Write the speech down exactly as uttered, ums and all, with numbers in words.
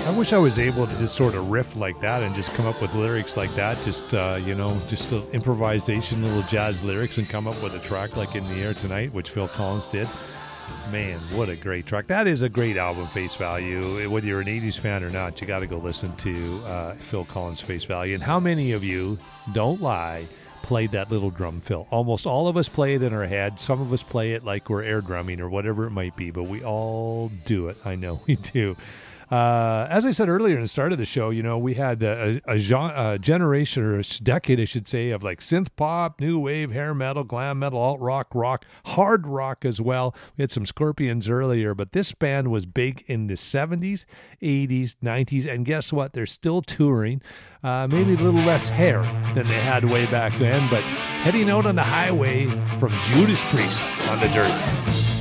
I wish I was able to just sort of riff like that and just come up with lyrics like that. Just, uh, you know, just a improvisation, little jazz lyrics and come up with a track like In the Air Tonight, which Phil Collins did. Man, what a great track. That is a great album, Face Value. Whether you're an eighties fan or not, you got to go listen to uh, Phil Collins' Face Value. And how many of you, don't lie, played that little drum fill? Almost all of us play it in our head. Some of us play it like we're air drumming or whatever it might be, but we all do it. I know we do. Uh, as I said earlier in the start of the show, you know, we had a, a, a, a generation or a decade, I should say, of like synth pop, new wave, hair metal, glam metal, alt rock, rock, hard rock as well. We had some Scorpions earlier, but this band was big in the seventies, eighties, nineties, and guess what? They're still touring. Uh, maybe a little less hair than they had way back then, but heading out on the highway from Judas Priest on the Dirt.